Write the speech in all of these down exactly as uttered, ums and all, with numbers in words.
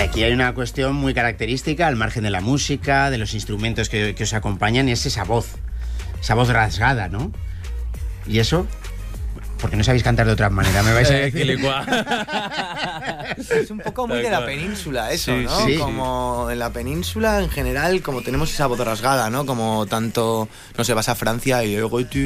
aquí hay una cuestión muy característica, al margen de la música, de los instrumentos que, que os acompañan, y es esa voz, esa voz rasgada, ¿no? ¿Y eso? Porque no sabéis cantar de otra manera, me vais a decir. Es un poco muy de la península eso, sí, ¿no? sí. Como en la península, en general, como tenemos esa voz rasgada, ¿no? Como tanto, no sé, vas a Francia y...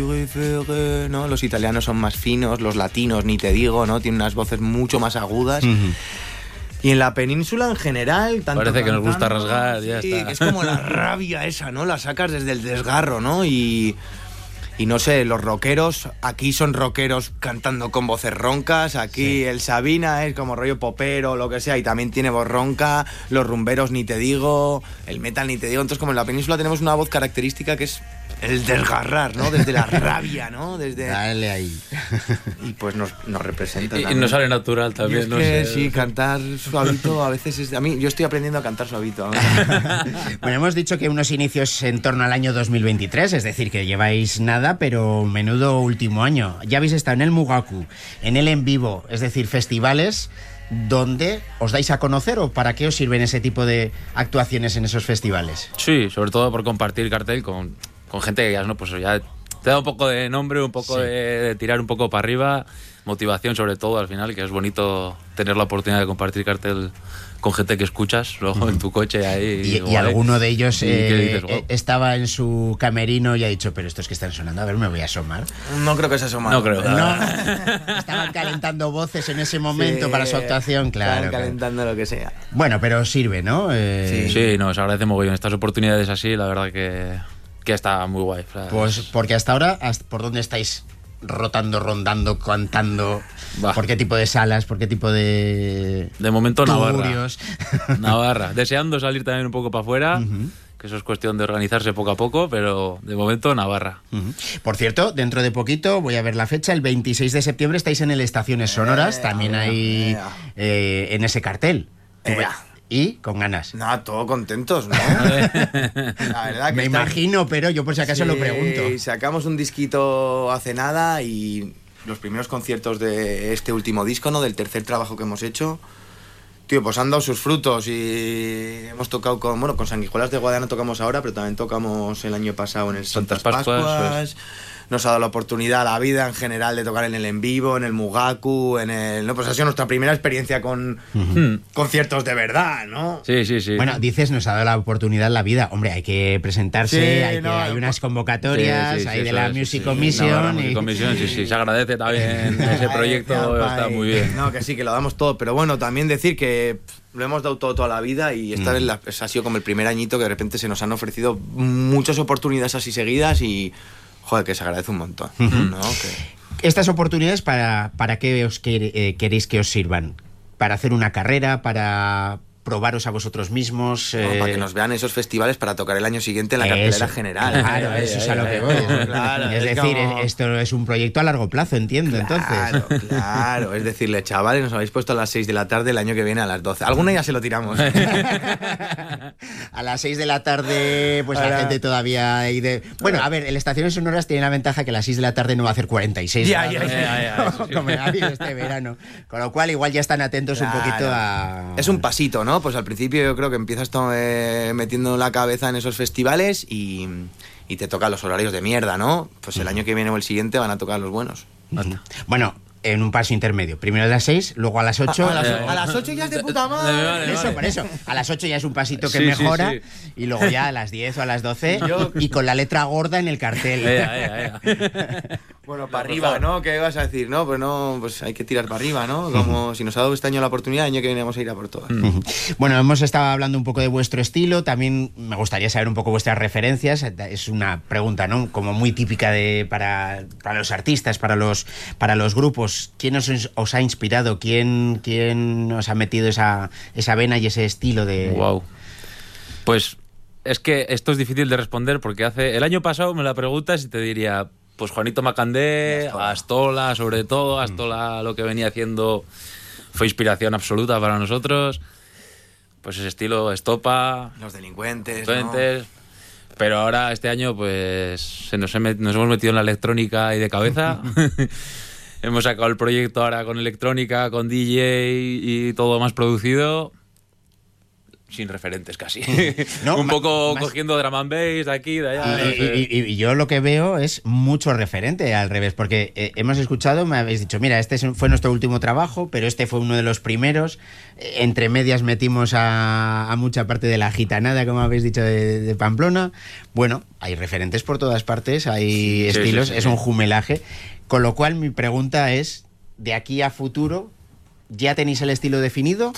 ¿no? Los italianos son más finos, los latinos, ni te digo, ¿no? Tienen unas voces mucho más agudas. Uh-huh. Y en la península, en general... Tanto Parece que nos gusta cantando, rasgar, ya sí, está. que es como la rabia esa, ¿no? La sacas desde el desgarro, ¿no? Y... Y no sé, los rockeros, aquí son rockeros cantando con voces roncas, aquí sí. El Sabina es como rollo popero o lo que sea y también tiene voz ronca, los rumberos ni te digo, el metal ni te digo, entonces como en la península tenemos una voz característica que es el desgarrar, ¿no? Desde la rabia, ¿no? Desde... Dale ahí. Y pues nos, nos representa. Y, y nos sale natural también, es no que, sé. Sí, cantar suavito a veces es... A mí, yo estoy aprendiendo a cantar suavito. Bueno, hemos dicho que unos inicios en torno al año dos mil veintitrés, es decir, que lleváis nada, pero menudo último año. Ya habéis estado en el Mugaku, en el En Vivo, es decir, festivales donde os dais a conocer, o para qué os sirven ese tipo de actuaciones en esos festivales. Sí, sobre todo por compartir cartel con... con gente que ya, ¿no? Pues ya te da un poco de nombre, un poco sí. de, de tirar un poco para arriba, motivación sobre todo al final, que es bonito tener la oportunidad de compartir cartel con gente que escuchas luego uh-huh. en tu coche ahí. Y, y alguno de ellos eh, dices, wow. estaba en su camerino y ha dicho, pero estos que están sonando, a ver, me voy a asomar. No creo que se asomaron. No creo. No. Estaban calentando voces en ese momento sí, para su actuación, claro. Estaban calentando claro. lo que sea. Bueno, pero sirve, ¿no? Eh... Sí. sí, no, se agradece mogollón. Estas oportunidades así, la verdad que... que está muy guay. Pues porque hasta ahora, hasta ¿por dónde estáis rotando, rondando, cantando? Bah. ¿Por qué tipo de salas? ¿Por qué tipo de...? De momento tuburios? Navarra. Navarra. Deseando salir también un poco para afuera, uh-huh. que eso es cuestión de organizarse poco a poco, pero de momento Navarra. Uh-huh. Por cierto, dentro de poquito, voy a ver la fecha, el veintiséis de septiembre estáis en el Estaciones Sonoras, eh, también hay eh, en ese cartel. Eh. Y con ganas. No, todo contentos, ¿no? La verdad que me está... imagino, pero yo por si acaso sí, lo pregunto. Sacamos un disquito hace nada y los primeros conciertos de este último disco, ¿no? Del tercer trabajo que hemos hecho. Tío, pues han dado sus frutos y hemos tocado con, bueno, con Sanguijuelas de Guadalajara tocamos ahora, pero también tocamos el año pasado en el Santas, Santas Pascuas. Pascuas. Pues. Nos ha dado la oportunidad, la vida en general, de tocar en el En Vivo, en el Mugaku, en el... No, pues ha sido nuestra primera experiencia con uh-huh. conciertos de verdad, ¿no? Sí, sí, sí. Bueno, dices, nos ha dado la oportunidad la vida. Hombre, hay que presentarse, sí, hay, no, que, hay unas convocatorias, sí, sí, hay sí, de la es, Music sí, Commission. No, la y... Music Commission, sí, sí, se agradece también ese proyecto, está muy bien. No, que sí, que lo damos todo, pero bueno, también decir que lo hemos dado todo toda la vida y esta mm. vez la, ha sido como el primer añito que de repente se nos han ofrecido muchas oportunidades así seguidas y... Joder, que se agradece un montón, uh-huh. ¿no? Que... Estas oportunidades, ¿para, para qué os quer, eh, queréis que os sirvan? ¿Para hacer una carrera? ¿Para probaros a vosotros mismos? No, eh... para que nos vean esos festivales para tocar el año siguiente en la cartelera eso. general. Claro, ay, eso ay, es a lo que voy. No, claro, es, es decir, como... esto es un proyecto a largo plazo, entiendo, claro, entonces. Claro, es decirle, chavales, nos habéis puesto a las seis de la tarde el año que viene a las doce. Alguna ya se lo tiramos. A las seis de la tarde, pues Ahora... la gente todavía... Hay de... Bueno, a ver, el Estaciones Sonoras tiene la ventaja que a las seis de la tarde no va a hacer cuarenta y seis ya, grados. Ya, ya, ya, eso sí. Como ha habido este verano. Con lo cual, igual ya están atentos claro. un poquito a... Es un pasito, ¿no? Pues al principio yo creo que empiezas to- eh, metiendo la cabeza en esos festivales y, y te tocan los horarios de mierda, ¿no? Pues el año que viene o el siguiente van a tocar los buenos. Uh-huh. Bueno... En un paso intermedio. Primero a las seis, luego a las ocho. A, a, las, a las ocho ya es de puta madre. Vale, vale. Eso, por eso. A las ocho ya es un pasito que sí, mejora. Sí, sí. Y luego ya a las diez o a las doce. Yo... Y con la letra gorda en el cartel. Ea, ea, ea. Bueno, para arriba, ¿no? ¿Qué vas a decir? No, pues no, pues hay que tirar para arriba, ¿no? Como uh-huh. si nos ha dado este año la oportunidad, el año que viene vamos a ir a por todas. Uh-huh. Bueno, hemos estado hablando un poco de vuestro estilo. También me gustaría saber un poco vuestras referencias. Es una pregunta, ¿no? Como muy típica de para, para los artistas, para los, para los grupos. ¿Quién os, os ha inspirado? ¿Quién, quién os ha metido esa, esa vena y ese estilo de...? Wow. Pues es que esto es difícil de responder porque hace... El año pasado me la preguntas y te diría... Pues Juanito Macandé, Astola. Astola, sobre todo, Astola lo que venía haciendo fue inspiración absoluta para nosotros. Pues ese estilo, Estopa, los delincuentes, delincuentes. ¿No? Pero ahora este año pues se nos, he met- nos hemos metido en la electrónica y de cabeza. Hemos sacado el proyecto ahora con electrónica, con D J y todo más producido. sin referentes casi. No, un ma- poco más- cogiendo drum and bass de aquí, de allá. Y, no sé. y- y- y yo lo que veo es mucho referente al revés, porque eh, hemos escuchado, me habéis dicho, mira, este es- fue nuestro último trabajo, pero este fue uno de los primeros. Eh, entre medias metimos a, a mucha parte de la gitanada, como habéis dicho, de, de Pamplona. Bueno, hay referentes por todas partes, hay Sí, estilos, sí, sí, es sí. un jumelaje. Con lo cual, mi pregunta es, de aquí a futuro, ¿ya tenéis el estilo definido?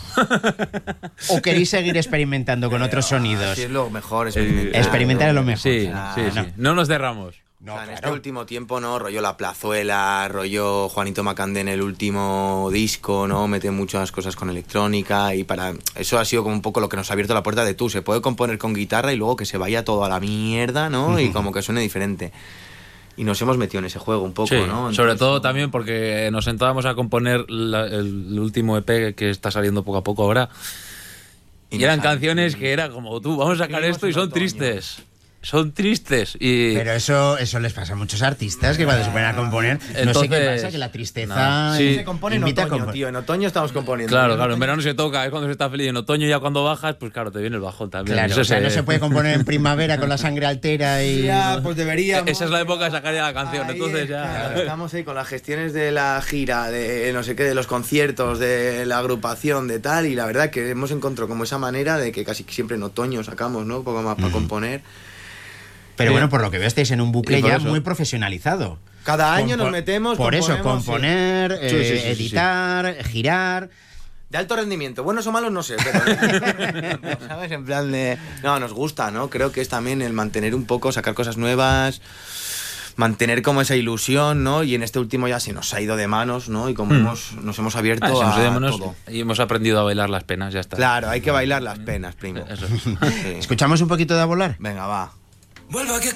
¿O queréis seguir experimentando con otros sonidos? Así es lo mejor, Eh, experimentar. experimentar es lo mejor. Sí, Ah, sí, sí. no. No nos derramos. No, O sea, en este claro. último tiempo, ¿no? Rollo La Plazuela, rollo Juanito Macandé en el último disco, ¿no? Mete muchas cosas con electrónica y para... Eso ha sido como un poco lo que nos ha abierto la puerta de tú. Se puede componer con guitarra y luego que se vaya todo a la mierda, ¿no? Y como que suene diferente. Y nos hemos metido en ese juego un poco, Sí, ¿no? sobre Entonces, todo ¿no? también porque nos sentábamos a componer la- el último E P que está saliendo poco a poco ahora. Y, Y eran nos sale- canciones que era como tú, vamos a sacar Vivimos esto y en son otoño. tristes. Son tristes. Y Pero eso, eso les pasa a muchos artistas que cuando se ponen a componer, no sé qué Entonces, pasa, que la tristeza no. Sí. Se compone en invita a otoño, compor- tío. En otoño estamos componiendo. claro, claro, en verano se toca, es cuando se está feliz. En otoño ya cuando bajas, pues claro, te viene el bajón también. Claro, Eso o sea, se- no se puede componer en primavera con la sangre altera y... Ya, pues deberíamos. Esa es la época de sacar ya la canción, Ahí, entonces ya... claro, estamos ahí con las gestiones de la gira, de no sé qué, de los conciertos, de la agrupación, de tal, y la verdad que hemos encontrado como esa manera de que casi siempre en otoño sacamos, ¿no? Un poco más para componer. Pero Sí. bueno, por lo que veo estáis en un bucle Y por ya eso. muy profesionalizado. Cada año Compo- nos metemos, Por eso, componemos, componer, Sí, eh, sí, sí, sí, sí. editar, girar... De alto rendimiento, buenos o malos no sé, pero ¿sabes? En plan de... No, nos gusta, ¿no? Creo que es también el mantener un poco, sacar cosas nuevas, mantener como esa ilusión, ¿no? Y en este último ya se nos ha ido de manos, ¿no? Y como Hmm. hemos, nos hemos abierto Ah, se nos a démonos todo. y hemos aprendido a bailar las penas, ya está. Claro, hay que bailar las penas, primo. Eso. Sí. ¿Escuchamos un poquito de A Volar? Venga, va. Vuelvo a que